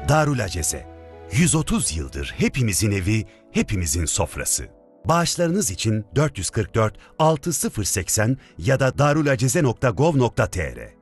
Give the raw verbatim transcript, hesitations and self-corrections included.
Darül Aceze. yüz otuz yıldır hepimizin evi, hepimizin sofrası. Bağışlarınız için dört yüz kırk dört altı sıfır seksen ya da darulaceze nokta gov nokta tr